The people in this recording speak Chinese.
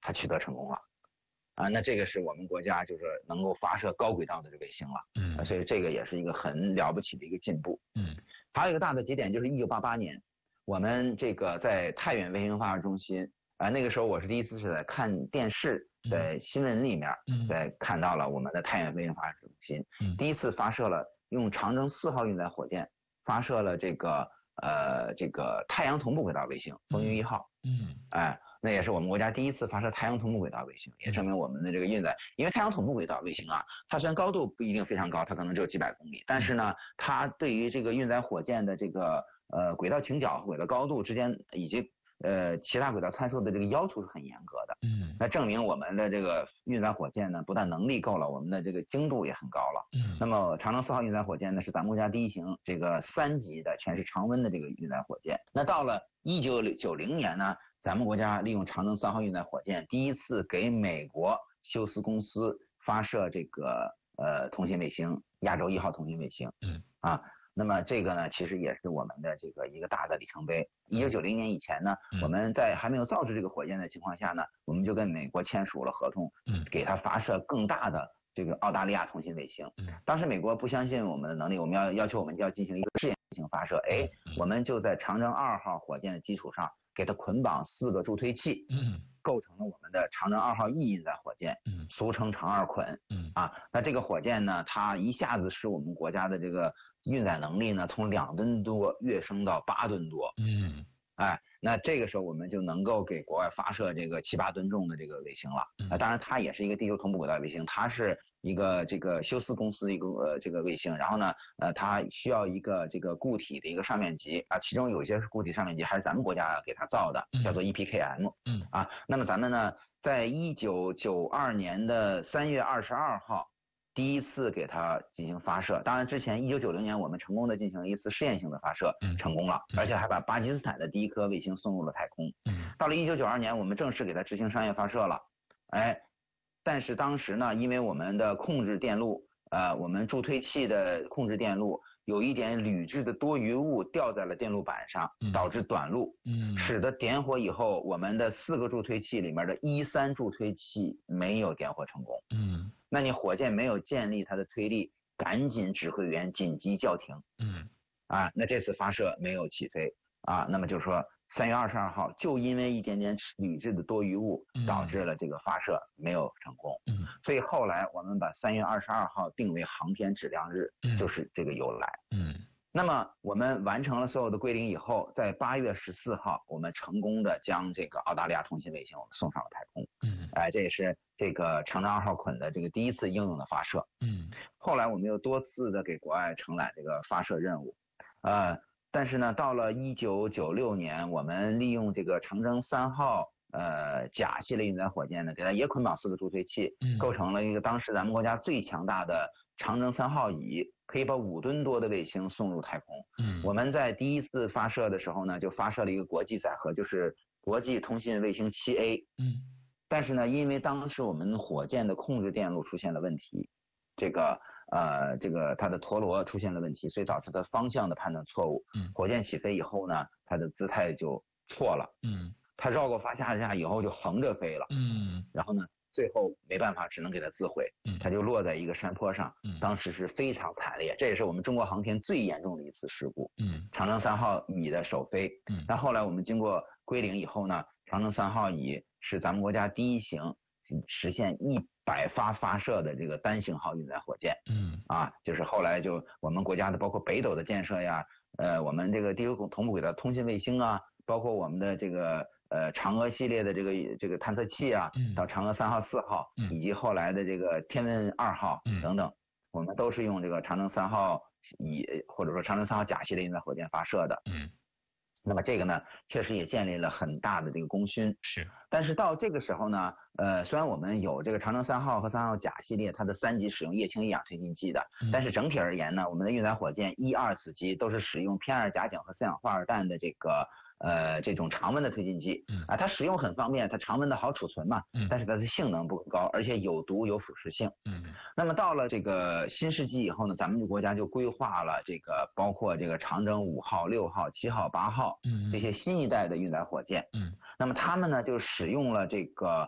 它取得成功了。那这个是我们国家就是能够发射高轨道的这个卫星了。所以这个也是一个很了不起的一个进步。还有一个大的节点就是1988年，我们这个在太原卫星发射中心那个时候我是第一次是在看电视，在新闻里面在看到了我们的太原卫星发射中心第一次发射了用长征4号运载火箭发射了这个太阳同步轨道卫星风云1号。那也是我们国家第一次发射太阳同步轨道卫星，也证明我们的这个运载，因为太阳同步轨道卫星它虽然高度不一定非常高，它可能只有几百公里，但是呢，它对于这个运载火箭的这个轨道倾角和轨道高度之间以及其他轨道参数的这个要求是很严格的。那证明我们的这个运载火箭呢，不但能力够了，我们的这个精度也很高了。那么长征4号运载火箭呢，是咱们国家第一型这个3级的全是常温的这个运载火箭。那到了1990年呢，咱们国家利用长征3号运载火箭第一次给美国休斯公司发射这个通信卫星亚洲1号通信卫星。那么这个呢，其实也是我们的这个一个大的里程碑。1990年以前呢，我们在还没有造制这个火箭的情况下呢，我们就跟美国签署了合同，给它发射更大的这个澳大利亚通信卫星。当时美国不相信我们的能力，我们要求我们要进行一个试验性发射。我们就在长征2号火箭的基础上，给它捆绑4个助推器，构成了我们的长征2号 E 运载火箭，俗称长2捆。那这个火箭呢，它一下子使我们国家的这个运载能力呢，从2吨多跃升到8吨多。那这个时候我们就能够给国外发射这个7、8吨重的这个卫星了。当然它也是一个地球同步轨道卫星，它是一个这个休斯公司的一个这个卫星，然后呢它需要一个这个固体的一个上面级其中有些是固体上面级还是咱们国家给它造的，叫做 EPKM。那么咱们呢在1992年的3月22号第一次给它进行发射，当然之前1990年我们成功的进行了一次试验性的发射，成功了，而且还把巴基斯坦的第一颗卫星送入了太空。到了1992年我们正式给它执行商业发射了。但是当时呢，因为我们的控制电路我们助推器的控制电路有一点铝制的多余物掉在了电路板上，导致短路，使得点火以后我们的4个助推器里面的1、3助推器没有点火成功。那你火箭没有建立它的推力，赶紧指挥员紧急叫停。那这次发射没有起飞那么就是说3月22号就因为一点点铝制的多余物导致了这个发射没有成功。所以后来我们把3月22号定为航天质量日，就是这个由来。那么我们完成了所有的归零以后，在8月14号我们成功的将这个澳大利亚通信卫星我们送上了太空。这也是这个长征2号捆的这个第一次应用的发射。后来我们又多次的给国外承揽这个发射任务。但是呢，到了1996年，我们利用这个长征3号甲系列运载火箭呢，给它也捆绑4个助推器，构成了一个当时咱们国家最强大的长征3号乙，可以把5吨多的卫星送入太空。我们在第一次发射的时候呢，就发射了一个国际载荷，就是国际通信卫星7A。但是呢，因为当时我们火箭的控制电路出现了问题，这个它的陀螺出现了问题，所以导致它方向的判断错误。火箭起飞以后呢，它的姿态就错了。它绕过发下架以后就横着飞了。然后呢，最后没办法，只能给它自毁。它就落在一个山坡上。当时是非常惨烈，这也是我们中国航天最严重的一次事故。长征3号乙的首飞。但后来我们经过归零以后呢，长征3号乙是咱们国家第一型实现100发射的这个单型号运载火箭。就是后来就我们国家的包括北斗的建设呀，我们这个地球同步轨道通信卫星包括我们的这个嫦娥系列的这个探测器到嫦娥3号、4号，以及后来的这个天问2号等等，我们都是用这个长征3号乙或者说长征3号甲系列运载火箭发射的。那么这个呢，确实也建立了很大的这个功勋。但是到这个时候呢，虽然我们有这个长征3号和3号甲系列它的3级使用液氢一氧推进剂的，但是整体而言呢，我们的运载火箭1、2子机都是使用偏2甲若和4氧化二氮的这种常温的推进剂它使用很方便，它常温的好储存嘛，但是它的性能不高，而且有毒有腐蚀性。那么到了这个新世纪以后呢，咱们国家就规划了这个包括这个长征5号、6号、7号、8号这些新一代的运载火箭。那么他们呢就使用了这个